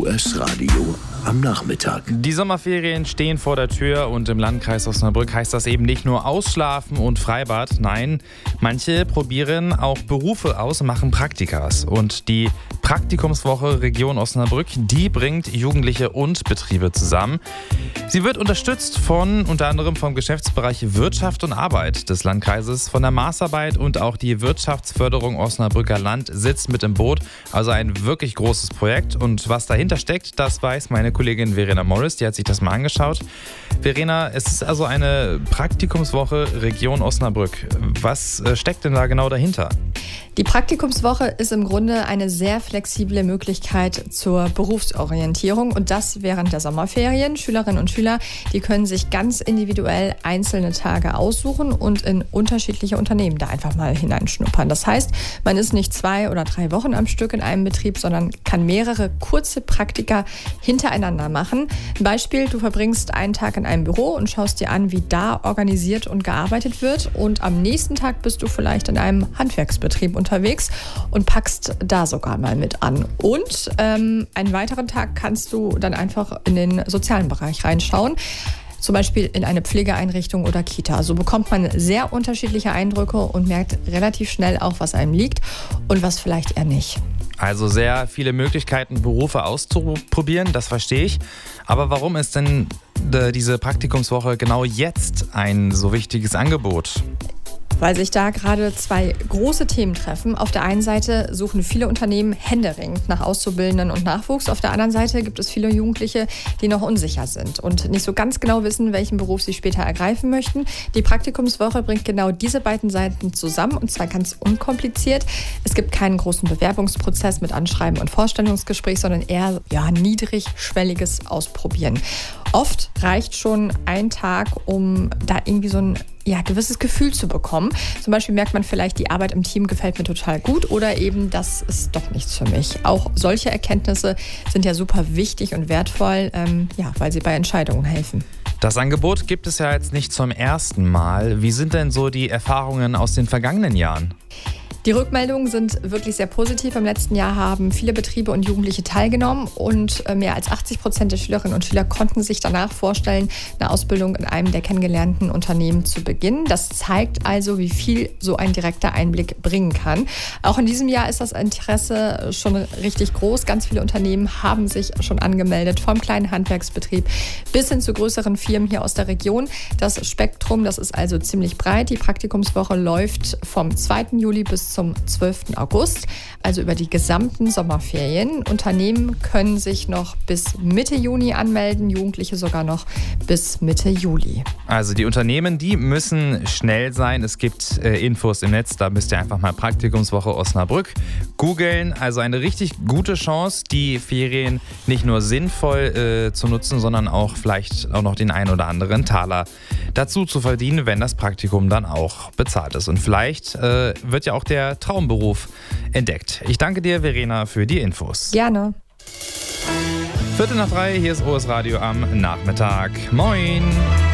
OS Radio am Nachmittag. Die Sommerferien stehen vor der Tür und im Landkreis Osnabrück heißt das eben nicht nur Ausschlafen und Freibad. Nein, manche probieren auch Berufe aus und machen Praktikas. Und die Praktikumswoche Region Osnabrück, die bringt Jugendliche und Betriebe zusammen. Sie wird unterstützt von unter anderem vom Geschäftsbereich Wirtschaft und Arbeit des Landkreises, von der Maßarbeit und auch die Wirtschaftsförderung Osnabrücker Land sitzt mit im Boot. Also ein wirklich großes Projekt. Und was dahinter steckt, das weiß meine Kollegin Verena Morris, die hat sich das mal angeschaut. Verena, es ist also eine Praktikumswoche Region Osnabrück. Was steckt denn da genau dahinter? Die Praktikumswoche ist im Grunde eine sehr flexible Möglichkeit zur Berufsorientierung und das während der Sommerferien. Schülerinnen und Schüler, die können sich ganz individuell einzelne Tage aussuchen und in unterschiedliche Unternehmen da einfach mal hineinschnuppern. Das heißt, man ist nicht 2 oder 3 Wochen am Stück in einem Betrieb, sondern kann mehrere kurze Praktika hintereinander machen. Ein Beispiel, du verbringst einen Tag in einem Büro und schaust dir an, wie da organisiert und gearbeitet wird und am nächsten Tag bist du vielleicht in einem Handwerksbetrieb unterwegs und packst da sogar mal mit an. Und einen weiteren Tag kannst du dann einfach in den sozialen Bereich reinschauen. Zum Beispiel in eine Pflegeeinrichtung oder Kita. So bekommt man sehr unterschiedliche Eindrücke und merkt relativ schnell auch, was einem liegt und was vielleicht eher nicht. Also sehr viele Möglichkeiten, Berufe auszuprobieren, das verstehe ich. Aber warum ist denn diese Praktikumswoche genau jetzt ein so wichtiges Angebot? Weil sich da gerade 2 große Themen treffen. Auf der einen Seite suchen viele Unternehmen händeringend nach Auszubildenden und Nachwuchs. Auf der anderen Seite gibt es viele Jugendliche, die noch unsicher sind und nicht so ganz genau wissen, welchen Beruf sie später ergreifen möchten. Die Praktikumswoche bringt genau diese beiden Seiten zusammen und zwar ganz unkompliziert. Es gibt keinen großen Bewerbungsprozess mit Anschreiben und Vorstellungsgespräch, sondern eher niedrigschwelliges Ausprobieren. Oft reicht schon ein Tag, um da irgendwie so ein gewisses Gefühl zu bekommen. Zum Beispiel merkt man vielleicht, die Arbeit im Team gefällt mir total gut oder eben, das ist doch nichts für mich. Auch solche Erkenntnisse sind ja super wichtig und wertvoll, weil sie bei Entscheidungen helfen. Das Angebot gibt es ja jetzt nicht zum ersten Mal. Wie sind denn so die Erfahrungen aus den vergangenen Jahren? Die Rückmeldungen sind wirklich sehr positiv. Im letzten Jahr haben viele Betriebe und Jugendliche teilgenommen und mehr als 80% der Schülerinnen und Schüler konnten sich danach vorstellen, eine Ausbildung in einem der kennengelernten Unternehmen zu beginnen. Das zeigt also, wie viel so ein direkter Einblick bringen kann. Auch in diesem Jahr ist das Interesse schon richtig groß. Ganz viele Unternehmen haben sich schon angemeldet, vom kleinen Handwerksbetrieb bis hin zu größeren Firmen hier aus der Region. Das Spektrum, das ist also ziemlich breit. Die Praktikumswoche läuft vom 2. Juli bis zum 12. August, also über die gesamten Sommerferien. Unternehmen können sich noch bis Mitte Juni anmelden, Jugendliche sogar noch bis Mitte Juli. Also die Unternehmen, die müssen schnell sein. Es gibt Infos im Netz, da müsst ihr einfach mal Praktikumswoche Osnabrück googeln. Also eine richtig gute Chance, die Ferien nicht nur sinnvoll zu nutzen, sondern auch vielleicht auch noch den einen oder anderen Taler dazu zu verdienen, wenn das Praktikum dann auch bezahlt ist. Und vielleicht wird ja auch der Traumberuf entdeckt. Ich danke dir, Verena, für die Infos. Gerne. 2:45, hier ist OS Radio am Nachmittag. Moin!